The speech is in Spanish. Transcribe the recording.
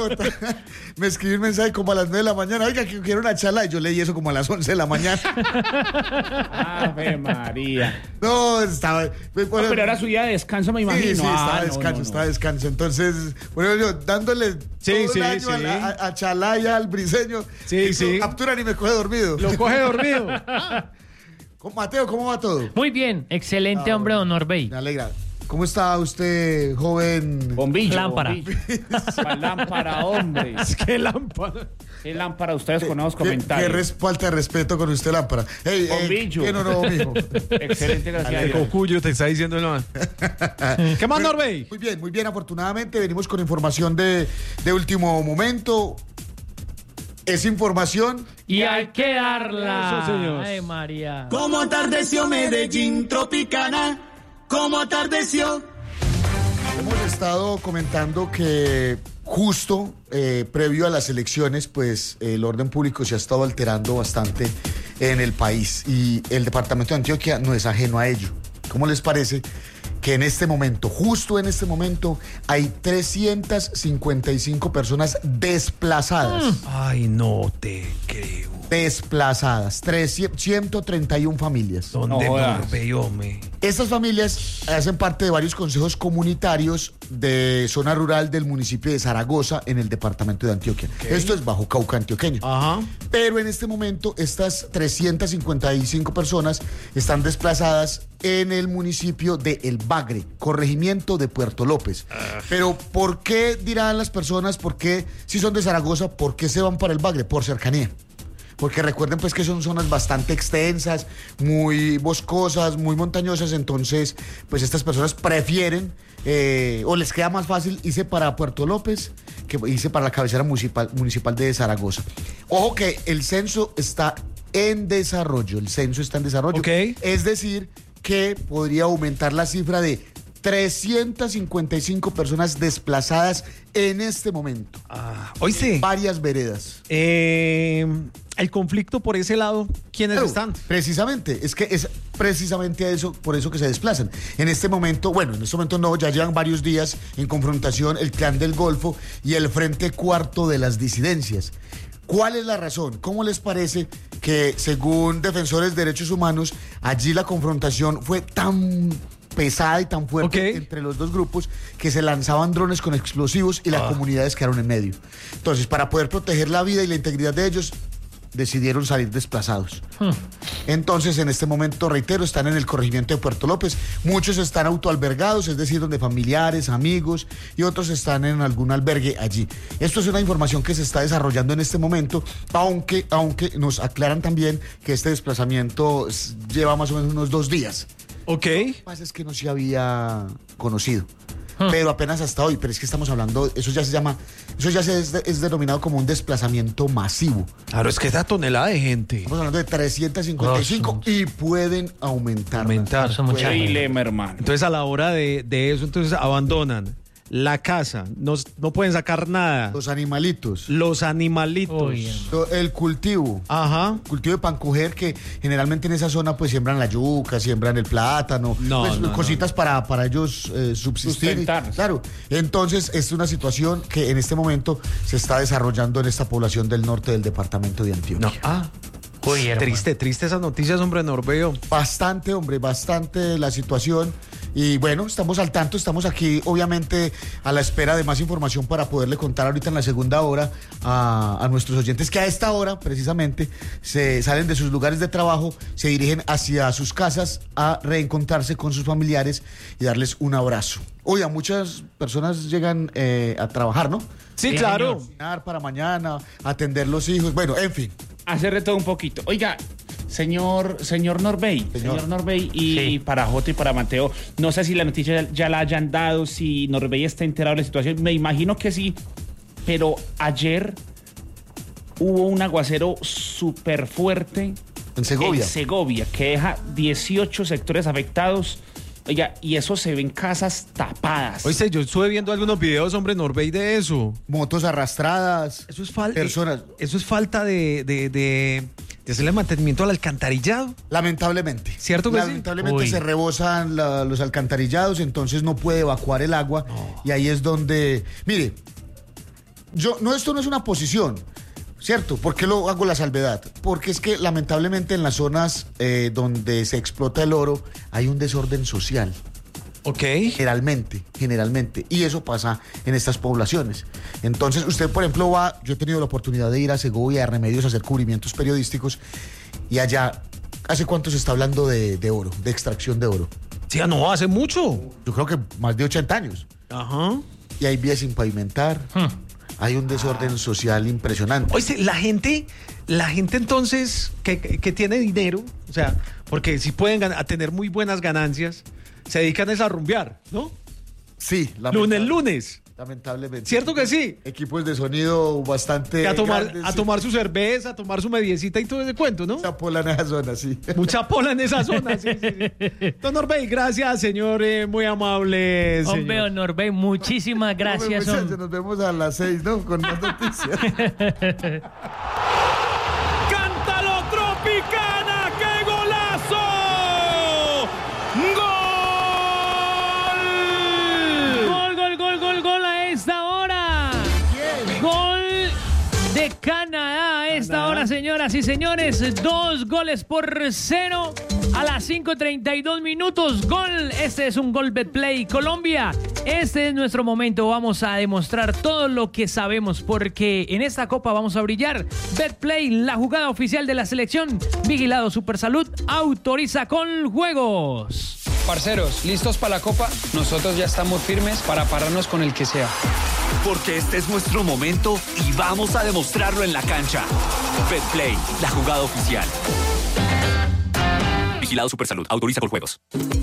Me escribí un mensaje como a las 9 de la mañana. Oiga, que quiero una charla. Y yo leí eso como a las 11 de la mañana. Ave María. No, estaba... Pero era su día de descanso, me imagino. Sí, estaba descanso. Entonces, bueno, yo dándole todo el año a Chalaya, al Briseño. Sí. Capturan y me coge dormido. Lo coge dormido. Mateo, ¿cómo va todo? Muy bien, excelente, hombre, don Norbey. Me alegra. ¿Cómo está usted, joven? Bombillo. Lámpara. Lámpara, hombre. ¿Qué lámpara? ¿Qué lámpara ustedes con los comentarios? Qué falta de respeto con usted, Lámpara. Bombillo. No, mijo. Excelente, gracias a El Dios. cocuyo te está diciendo no. ¿Qué más, Norbey? Muy bien, afortunadamente venimos con información de último momento. Es información. Y hay que darla. Eso, señor. Ay, María. Como atardeció Medellín Tropicana, como atardeció. Hemos estado comentando que justo previo a las elecciones, pues el orden público se ha estado alterando bastante en el país y el departamento de Antioquia no es ajeno a ello. ¿Cómo les parece que en este momento, justo en este momento, hay 355 personas desplazadas? Ay, no te creo. Desplazadas, 131 familias. ¿Dónde, No jodas. Norbey, hombre? Estas familias hacen parte de varios consejos comunitarios de zona rural del municipio de Zaragoza en el departamento de Antioquia. Esto es Bajo Cauca antioqueño. Ajá. Pero en este momento estas 355 personas están desplazadas en el municipio de El Bagre, corregimiento de Puerto López. Pero ¿por qué dirán las personas, por qué si son de Zaragoza, por qué se van para El Bagre? Por cercanía. Porque recuerden pues que son zonas bastante extensas, muy boscosas, muy montañosas, entonces pues estas personas prefieren o les queda más fácil irse para Puerto López que irse para la cabecera municipal de Zaragoza. Ojo que el censo está en desarrollo, Ok. Es decir, que podría aumentar la cifra de 355 personas desplazadas en este momento. Oíste, Varias veredas. el conflicto por ese lado, ¿quiénes Claro, están? precisamente, es que es precisamente eso, por eso que se desplazan. En este momento no, ya llevan varios días en confrontación el Clan del Golfo y el Frente Cuarto de las Disidencias. ¿Cuál es la razón? ¿Cómo les parece que, según defensores de derechos humanos, allí la confrontación fue tan pesada y tan fuerte entre los dos grupos que se lanzaban drones con explosivos y las comunidades quedaron en medio? Entonces, para poder proteger la vida y la integridad de ellos, decidieron salir desplazados. Entonces, en este momento, reitero, están en el corregimiento de Puerto López. Muchos están autoalbergados, es decir, donde familiares, amigos, y otros están en algún albergue allí. Esto es una información que se está desarrollando en este momento, aunque nos aclaran también que este desplazamiento lleva más o menos unos 2 días. Ok. Lo que pasa es que no se había conocido. Pero apenas hasta hoy, pero es que estamos hablando, eso ya es denominado como un desplazamiento masivo. Claro, es que es la tonelada de gente. Estamos hablando de 355 y pueden aumentar. Son mucha gente. Dilema, hermano. Entonces, a la hora de eso, entonces abandonan la casa, no pueden sacar nada. Los animalitos. Los animalitos. Uy, El cultivo. Ajá. Cultivo de pancoger, que generalmente en esa zona pues siembran la yuca, siembran el plátano, cositas para ellos subsistir. Sustentar. Claro. Entonces es una situación que en este momento se está desarrollando en esta población del norte del departamento de Antioquia. Uy, hermano. Triste esas noticias, hombre, Norbeo. Bastante la situación. Y bueno, estamos al tanto, estamos aquí obviamente a la espera de más información para poderle contar ahorita en la segunda hora a nuestros oyentes que a esta hora precisamente se salen de sus lugares de trabajo, se dirigen hacia sus casas a reencontrarse con sus familiares y darles un abrazo. Oye, muchas personas llegan a trabajar, ¿no? Sí, claro. Cocinar para mañana, atender los hijos, bueno, en fin. Hacer de todo un poquito. Oiga, señor Norbey, y para Jota y para Mateo, no sé si la noticia ya la hayan dado, si Norbey está enterado de la situación, me imagino que sí, pero ayer hubo un aguacero súper fuerte En Segovia, que deja 18 sectores afectados. Oiga, y eso se ven casas tapadas. Oíste, yo estuve viendo algunos videos, hombre, Norbey, de eso. Motos arrastradas. Eso es falta. Personas. Eso es falta de hacerle mantenimiento al alcantarillado. Lamentablemente. ¿Cierto que Lamentablemente sí? se rebosan los alcantarillados, entonces no puede evacuar el agua. Y ahí es donde, mire, Esto no es una posición, ¿cierto? ¿Por qué lo hago la salvedad? Porque es que lamentablemente en las zonas donde se explota el oro hay un desorden social. Ok. Generalmente. Y eso pasa en estas poblaciones. Entonces, usted, por ejemplo, yo he tenido la oportunidad de ir a Segovia, a Remedios, a hacer cubrimientos periodísticos. Y allá, ¿hace cuánto se está hablando de oro, de extracción de oro? Sí, no, hace mucho. Yo creo que más de 80 años. Ajá. Y hay vías sin pavimentar. Hay un desorden social impresionante. Oye, la gente entonces que tiene dinero, o sea, porque si pueden tener muy buenas ganancias, se dedican a rumbear, ¿no? Sí, lunes. Lamentablemente. ¿Cierto que sí? Equipos de sonido bastante A grandes, tomar su cerveza, a tomar su mediecita y todo ese cuento, ¿no? Mucha pola en esa zona, sí. Mucha pola en esa zona, sí. Don Norbey, gracias, señor, muy amable. Hombre, don Norbey, muchísimas gracias. Hombre, muchachos, nos vemos a las 6, ¿no? Con más noticias. ¡Cántalo, Tropicana! ¡Qué golazo! ¡Gol a esta hora! ¡Gol de Canadá a esta hora, señoras y señores! 2-0 a las 5:32 minutos. ¡Gol! Este es un gol Betplay Colombia. Este es nuestro momento. Vamos a demostrar todo lo que sabemos porque en esta copa vamos a brillar. Betplay, la jugada oficial de la selección. Vigilado Supersalud, autoriza con juegos. Parceros, ¿listos para la Copa? Nosotros ya estamos firmes para pararnos con el que sea. Porque este es nuestro momento y vamos a demostrarlo en la cancha. Betplay, la jugada oficial. Vigilado Supersalud, autoriza con juegos.